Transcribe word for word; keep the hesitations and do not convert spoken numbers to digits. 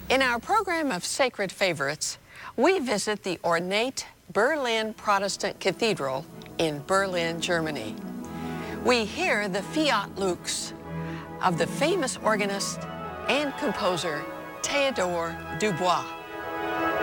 In our program of Sacred Favorites, we visit the ornate Berlin Protestant Cathedral in Berlin, Germany. We hear the Fiat Lux of the famous organist and composer Theodore Dubois.